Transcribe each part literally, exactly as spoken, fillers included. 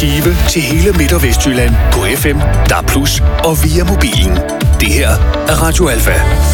Skive til hele Midt- og Vestjylland på F M, D A B plus, og via mobilen. Det her er Radio Alfa.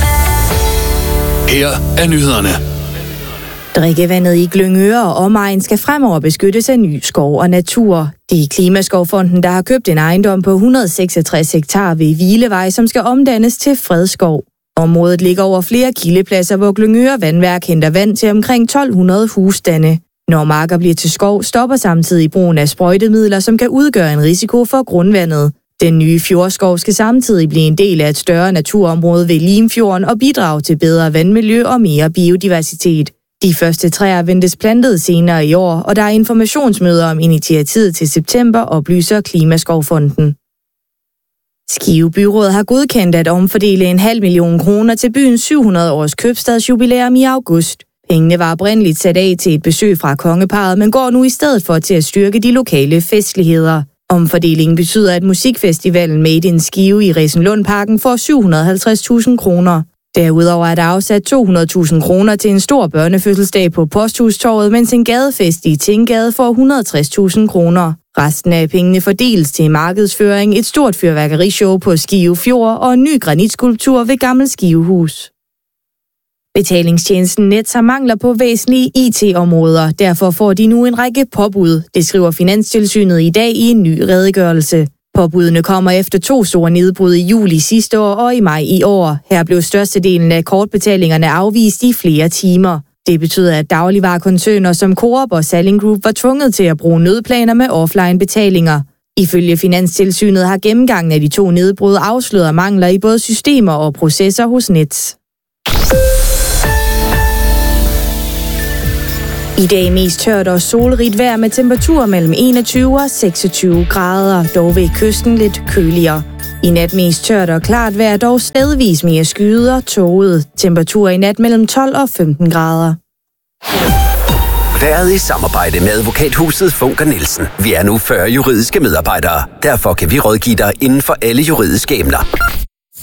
Her er nyhederne. Drikkevandet i Glyngøre og omegn skal fremover beskyttes af ny skov og natur. Det er Klimaskovfonden, der har købt en ejendom på et hundrede og seksogtres hektar ved Hvilevej, som skal omdannes til fredskov. Området ligger over flere kildepladser, hvor Glyngøre Vandværk henter vand til omkring tolv hundrede husstande. Når marker bliver til skov, stopper samtidig brugen af sprøjtemidler, som kan udgøre en risiko for grundvandet. Den nye fjordskov skal samtidig blive en del af et større naturområde ved Limfjorden og bidrage til bedre vandmiljø og mere biodiversitet. De første træer ventes plantet senere i år, og der er informationsmøder om initiativet til september, oplyser Klimaskovfonden. Skive Byråd har godkendt at omfordele en halv million kroner til byens syv hundrede års købstadsjubilæum i august. Pengene var oprindeligt sat af til et besøg fra kongeparret, men går nu i stedet for til at styrke de lokale festligheder. Omfordelingen betyder, at musikfestivalen Made in Skive i Resenlundparken får syv hundrede og halvtreds tusind kroner. Derudover er der afsat to hundrede tusind kroner til en stor børnefødselsdag på Posthustorvet, mens en gadefest i Tinggade får et hundrede og tres tusind kroner. Resten af pengene fordeles til markedsføring, et stort fyrværkerishow på Skive Fjord og en ny granitskulptur ved Gammel Skivehus. Betalingstjenesten Nets har mangler på væsentlige I T-områder. Derfor får de nu en række påbud, det skriver Finanstilsynet i dag i en ny redegørelse. Påbudene kommer efter to store nedbrud i juli sidste år og i maj i år. Her blev størstedelen af kortbetalingerne afvist i flere timer. Det betyder, at dagligvarekoncerner som Coop og Salling Group var tvunget til at bruge nødplaner med offline-betalinger. Ifølge Finanstilsynet har gennemgangen af de to nedbrud afsløret mangler i både systemer og processer hos Nets. I dag mest tørt og solrigt vejr med temperaturer mellem enogtyve og seksogtyve grader, dog ved kysten lidt køligere. I nat mest tørt og klart vejr, dog stedvis mere skyet og tåget. Temperaturer i nat mellem tolv og femten grader. Været i samarbejde med advokathuset Funker Nielsen. Vi er nu fyrre juridiske medarbejdere. Derfor kan vi rådgive dig inden for alle juridiske emner.